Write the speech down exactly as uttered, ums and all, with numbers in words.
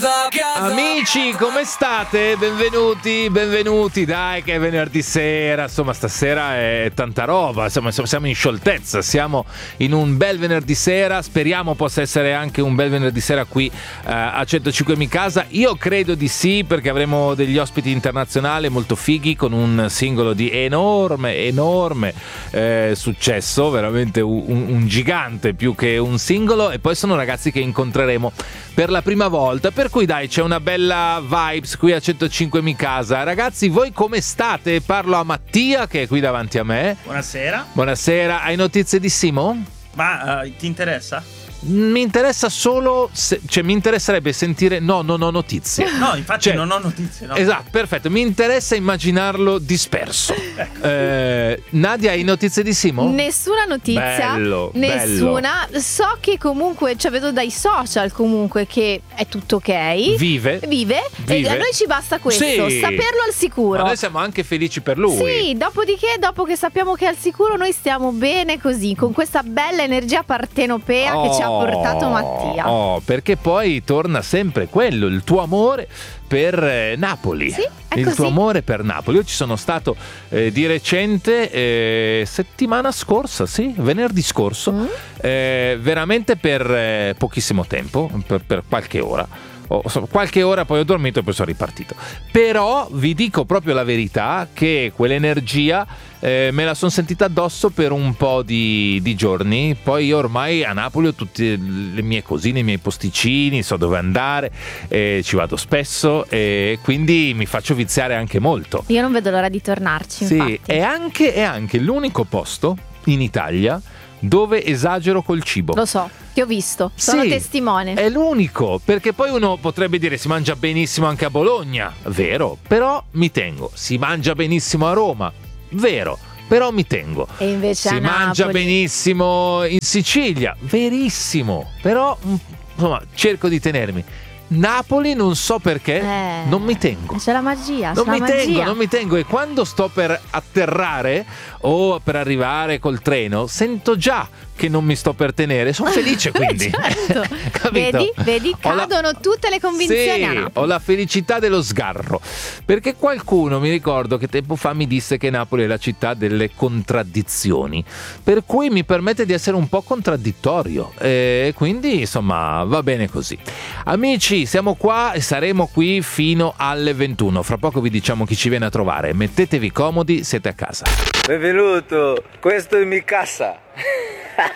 casa, casa. Amici, come state? Benvenuti, benvenuti. Dai che è venerdì sera, insomma stasera è tanta roba, insomma siamo in scioltezza, siamo in un bel venerdì sera, speriamo possa essere anche un bel venerdì sera qui uh, a centocinque Mi Casa. Io credo di sì, perché avremo degli ospiti internazionali molto fighi con un singolo di enorme, enorme eh, successo, veramente un, un gigante più che un singolo, e poi sono ragazzi che incontreremo per la prima volta, per cui dai, c'è una bella vibes qui a centocinque Mi Casa. Ragazzi, voi come state? Parlo a Mattia che è qui davanti a me. Buonasera. Buonasera. Hai notizie di Simo? Ma uh, ti interessa? Mi interessa solo se, cioè mi interesserebbe sentire no, non ho notizie. No, infatti cioè, non ho notizie, no? Esatto, perfetto. Mi interessa immaginarlo disperso. Ecco. eh, Nadia, hai notizie di Simo? Nessuna notizia. Bello, Nessuna. bello. So che comunque, cioè vedo dai social comunque che è tutto ok. Vive. Vive. Vive. E a noi ci basta questo, Sì. saperlo al sicuro. Ma noi siamo anche felici per lui. Sì, dopodiché, dopo che sappiamo che è al sicuro, noi stiamo bene così, con questa bella energia partenopea Oh, che ci ha portato Mattia. Oh, perché poi torna sempre quello, il tuo amore per eh, Napoli. Sì, è il così. tuo amore per Napoli. Io ci sono stato eh, di recente, eh, settimana scorsa, sì, venerdì scorso, Mm. eh, veramente per eh, pochissimo tempo, per, per qualche ora. Oh, so- qualche ora poi ho dormito e poi sono ripartito. Però vi dico proprio la verità che quell'energia eh, me la sono sentita addosso per un po' di, di giorni. Poi io ormai a Napoli ho tutte le mie cosine, i miei posticini, so dove andare, eh, ci vado spesso e quindi mi faccio viziare anche molto. Io non vedo l'ora di tornarci, Sì, infatti. è anche, è anche l'unico posto in Italia dove esagero col cibo. Lo so, ti ho visto, sono Sì, testimone. È l'unico, perché poi uno potrebbe dire si mangia benissimo anche a Bologna, vero, però mi tengo. Si mangia benissimo a Roma, vero, però mi tengo. E invece Si a mangia Napoli. benissimo in Sicilia, verissimo, però insomma cerco di tenermi. Napoli non so perché, Eh, non mi tengo. C'è la magia, Non c'è mi la magia. tengo, non mi tengo, e quando sto per atterrare o per arrivare col treno sento già che non mi sto per tenere, sono felice quindi. Certo. Capito? Vedi, vedi, Ho la- cadono tutte le convinzioni a Sì, Napoli. ho la felicità dello sgarro, perché qualcuno, mi ricordo che tempo fa mi disse che Napoli è la città delle contraddizioni, per cui mi permette di essere un po' contraddittorio e quindi insomma va bene così. Amici, siamo qua e saremo qui fino alle ventuno. Fra poco vi diciamo chi ci viene a trovare. Mettetevi comodi, siete a casa. Benvenuto, questo è Mi Casa.